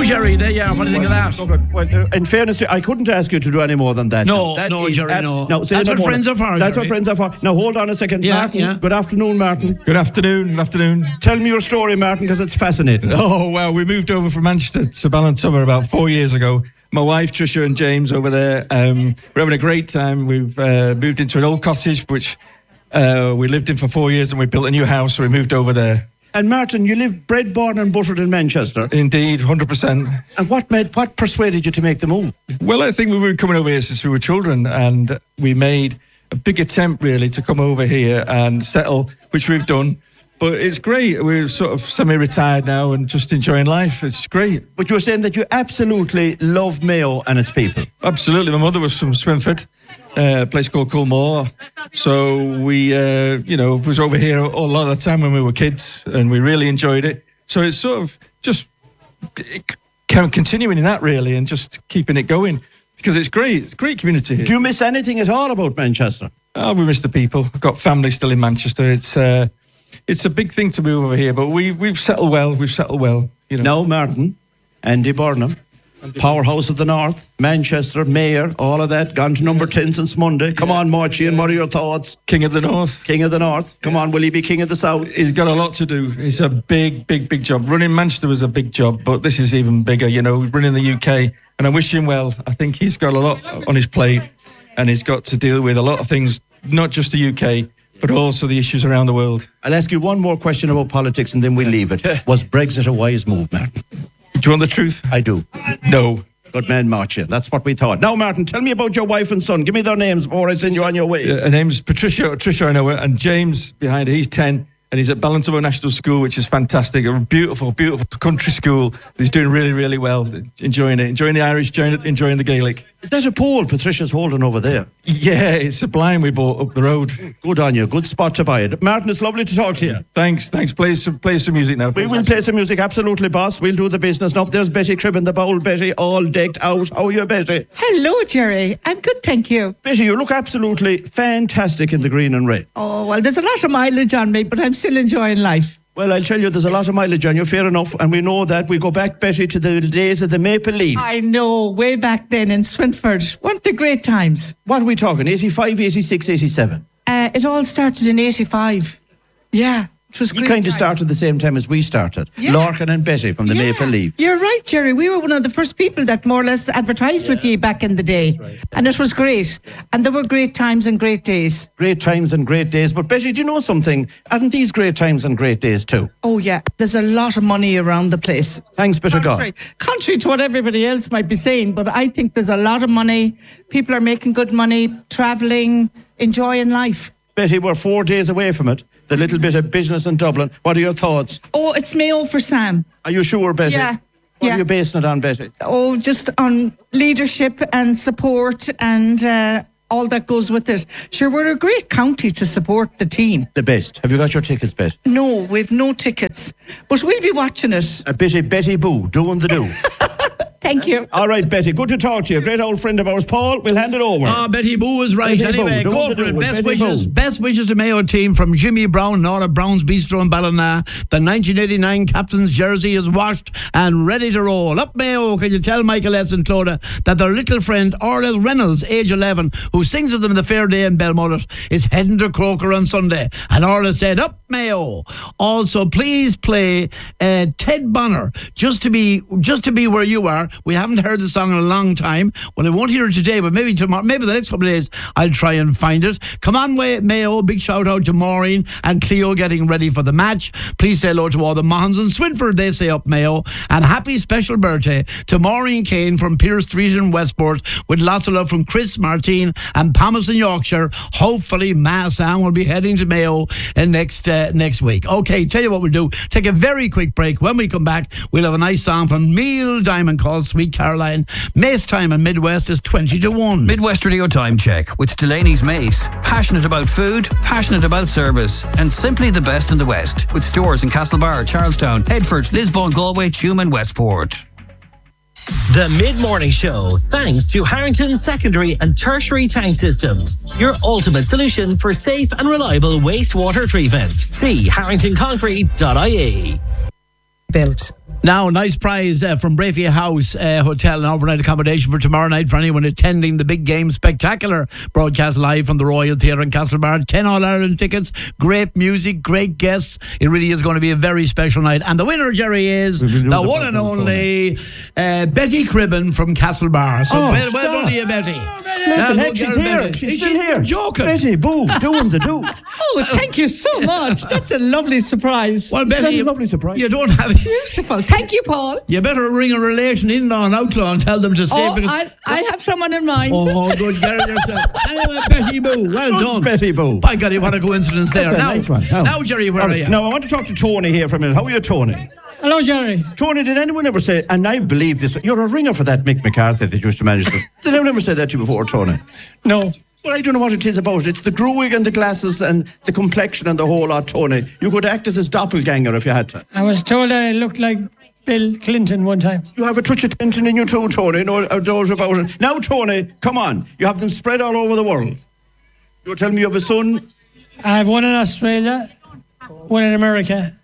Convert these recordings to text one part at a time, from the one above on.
Jerry, there you are. What do you think of that? Well, in fairness, I couldn't ask you to do any more than that. No, Jerry, no. That's what friends are for. That's what friends are for. Now, hold on a second. Martin, good afternoon, Martin. Good afternoon. Tell me your story, Martin, because it's fascinating. Oh, well, we moved over from Manchester to Ballintubber about 4 years ago. My wife, Tricia, and James over there, we're having a great time. We've moved into an old cottage, which we lived in for 4 years, and we built a new house, so we moved over there. And Martin, you live bred, born and buttered in Manchester. Indeed, 100%. And what persuaded you to make the move? Well, I think we were coming over here since we were children, and we made a big attempt, really, to come over here and settle, which we've done. But it's great. We're sort of semi-retired now and just enjoying life. It's great. But you're saying that you absolutely love Mayo and its people. Absolutely. My mother was from Swinford, a place called Culmore. So we, was over here a lot of the time when we were kids, and we really enjoyed it. So it's sort of just continuing in that, really, and just keeping it going. Because it's great. It's a great community here. Do you miss anything at all about Manchester? Oh, we miss the people. I've got family still in Manchester. It's a big thing to move over here, but we've settled well. You know. Now, Martin, Andy Burnham, Powerhouse of the North, Manchester, Mayor, all of that, gone to number 10 since Monday. Come on, Marchian, what are your thoughts? King of the North. Come on, will he be King of the South? He's got a lot to do. It's a big job. Running Manchester was a big job, but this is even bigger, running the UK. And I wish him well. I think he's got a lot on his plate, and he's got to deal with a lot of things, not just the UK, but also the issues around the world. I'll ask you one more question about politics and then we'll leave it. Was Brexit a wise move, Martin? Do you want the truth? I do. No. Good man, Martin. That's what we thought. Now, Martin, tell me about your wife and son. Give me their names before I send you on your way. Her name's Tricia, I know her, and James behind her. He's 10. And he's at Ballintubber National School, which is fantastic. A beautiful country school. He's doing really, really well. Enjoying it. Enjoying the Irish, enjoying the Gaelic. Is that a pole Patricia's holding over there? Yeah, it's a blind we bought up the road. Good on you. Good spot to buy it. Martin, it's lovely to talk to you. Thanks. Play some music now. We will play some music, absolutely, boss. We'll do the business. Now, there's Betty Cribb in the bowl. Betty, all decked out. How are you, Betty? Hello, Jerry. I'm good, thank you. Betty, you look absolutely fantastic in the green and red. Oh, well, there's a lot of mileage on me, but I'm still enjoying life. Well, I'll tell you, there's a lot of mileage on you, fair enough. And we know that. We go back, Betty, to the days of the Maple Leaf. I know, way back then in Swinford. Weren't the great times? What are we talking, 85, 86, 87? It all started in 85. Yeah. You kind of started the same time as we started. Yeah. Larkin and Betty from the Maple Leaf. You're right, Jerry. We were one of the first people that more or less advertised with you back in the day. Right. And it was great. And there were great times and great days. Great times and great days. But Betty, do you know something? Aren't these great times and great days too? Oh, yeah. There's a lot of money around the place. Thanks, Bishop God. Contrary to what everybody else might be saying, but I think there's a lot of money. People are making good money, travelling, enjoying life. Betty, we're 4 days away from it. The little bit of business in Dublin. What are your thoughts? Oh, it's Mayo for Sam. Are you sure, Betty? Yeah. What are you basing it on, Betty? Oh, just on leadership and support and all that goes with it. Sure, we're a great county to support the team. The best. Have you got your tickets, Bet? No, we've no tickets. But we'll be watching it. A bit of Betty Boo, doing the do. Thank you. All right, Betty, good to talk to you. Great old friend of ours, Paul. We'll hand it over. Oh, Betty Boo is right. Betty anyway, Boo, go for it. Best wishes to Mayo team from Jimmy Brown and all of Brown's Bistro in Ballina. The 1989 captain's jersey is washed and ready to roll. Up Mayo, can you tell Michael S. and Clodagh that their little friend Orla Reynolds, age 11, who sings with them in the Fair Day in Belmullet, is heading to Croker on Sunday. And Orla said, up Mayo. Also, please play Ted Bonner, just to be where you are. We haven't heard the song in a long time. Well, I won't hear it today, but maybe tomorrow, maybe the next couple of days, I'll try and find it. Come on, Mayo. Big shout out to Maureen and Cleo getting ready for the match. Please say hello to all the Mahons and Swinford. They say up Mayo. And happy special birthday to Maureen Kane from Pearse Street in Westport, with lots of love from Chris Martin and Thomas in Yorkshire. Hopefully, Sam will be heading to Mayo next week. Okay, tell you what we'll do. Take a very quick break. When we come back, we'll have a nice song from Neil Diamond called Sweet Caroline. Mace time in Midwest is 20-1. Midwest Radio Time Check with Delaney's Mace. Passionate about food, passionate about service, and simply the best in the West. With stores in Castlebar, Charlestown, Headford, Lisbon, Galway, Tuam and Westport. The Mid-Morning Show, thanks to Harrington Secondary and Tertiary Tank Systems, your ultimate solution for safe and reliable wastewater treatment. See harringtonconcrete.ie. Built. Now, nice prize from Brafia House Hotel and overnight accommodation for tomorrow night for anyone attending the big game spectacular broadcast live from the Royal Theatre in Castlebar. 10 All-Ireland tickets, great music, great guests. It really is going to be a very special night. And the winner, Jerry, is the one and only Betty Cribben from Castlebar. So well done to you, Betty. She's here. She's still here. Joking. Betty, boo, doing the do. Oh, thank you so much. That's a lovely surprise. Well, Betty, That's a lovely surprise. you don't have... Beautiful. Thank you, Paul. You better ring a relation in-law and outlaw and tell them to stay. Oh, I have someone in mind. Oh, good girl yourself. Anyway, Betty Boo, well done. Betty Boo. By God, what a coincidence there. That's a nice one. Now, Jerry, where are you? Now, I want to talk to Tony here for a minute. How are you, Tony? Hello, Jerry. Tony, did anyone ever say, and I believe this, you're a ringer for that Mick McCarthy that used to manage this. Did anyone ever say that to you before, Tony? No. Well, I don't know what it is about. It's the growing and the glasses and the complexion and the whole lot, Tony. You could act as his doppelganger if you had to. I was told I looked like Bill Clinton one time. You have a touch of tension in you too, Tony. No doubt about it. Now, Tony, come on. You have them spread all over the world. You're telling me you have a son? I have one in Australia, one in America,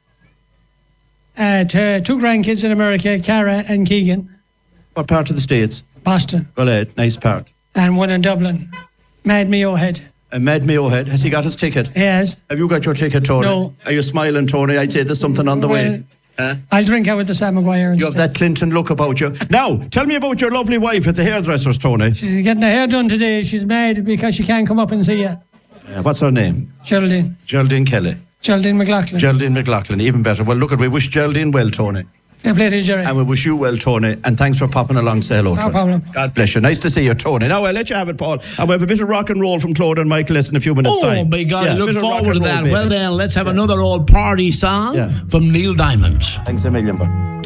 two grandkids in America, Cara and Keegan. What part of the States? Boston. Well, nice part. And one in Dublin, Mad Mayo Head. Mad Mayo Head. Has he got his ticket? He has. Have you got your ticket, Tony? No. Are you smiling, Tony? I'd say there's something on the way. I'll drink out with the Sam Maguire. You have that Clinton look about you. Now, tell me about your lovely wife at the hairdressers, Tony. She's getting her hair done today. She's mad because she can't come up and see you. What's her name? Geraldine. Geraldine Kelly. Geraldine McLaughlin. Geraldine McLaughlin, even better. Well, look, we wish Geraldine well, Tony. Fair play to you, Jerry. And we wish you well, Tony. And thanks for popping along. Say hello to us. No problem. God bless you. Nice to see you, Tony. Now, I'll let you have it, Paul. And we have a bit of rock and roll from Claude and Michael in a few minutes' time. Oh, my God. Yeah, I look bit of rock forward and to roll, that. baby. Well, then, let's have another old party song from Neil Diamond. Thanks a million, bud.